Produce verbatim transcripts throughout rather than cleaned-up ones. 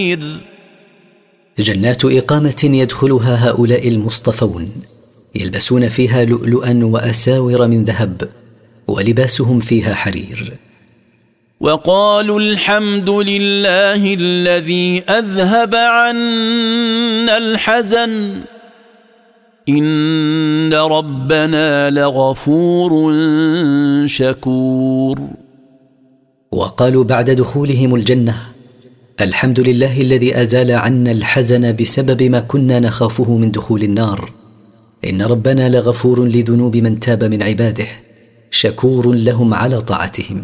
جنات إقامة يدخلها هؤلاء المصطفون يلبسون فيها لؤلؤا وأساور من ذهب ولباسهم فيها حرير. وقالوا الحمد لله الذي أذهب عنا الحزن إن ربنا لغفور شكور. وقالوا بعد دخولهم الجنة الحمد لله الذي أزال عنا الحزن بسبب ما كنا نخافه من دخول النار إن ربنا لغفور لذنوب من تاب من عباده شكور لهم على طاعتهم.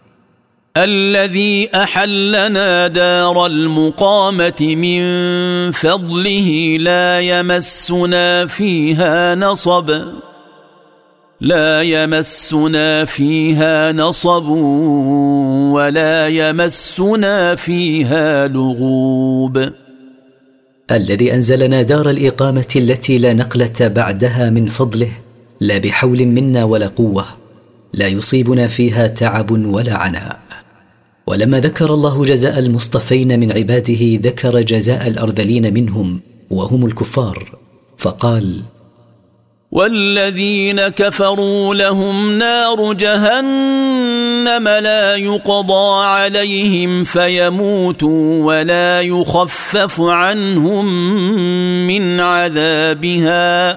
الذي أحلنا دار المقامة من فضله لا يمسنا فيها نصب لا يمسنا فيها نصب ولا يمسنا فيها لغوب. الذي أنزلنا دار الإقامة التي لا نقلة بعدها من فضله لا بحول منا ولا قوة لا يصيبنا فيها تعب ولا عناء. ولما ذكر الله جزاء المصطفين من عباده ذكر جزاء الأرذلين منهم وهم الكفار فقال والذين كفروا لهم نار جهنم لا يقضى عليهم فيموتوا ولا يخفف عنهم من عذابها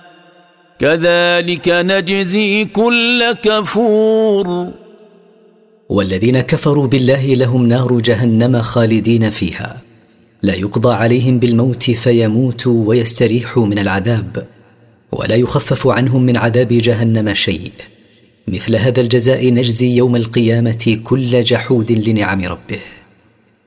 كذلك نجزي كل كفور. والذين كفروا بالله لهم نار جهنم خالدين فيها لا يقضى عليهم بالموت فيموتوا ويستريحوا من العذاب ولا يخفف عنهم من عذاب جهنم شيء. مثل هذا الجزاء نجزي يوم القيامة كل جحود لنعم ربه.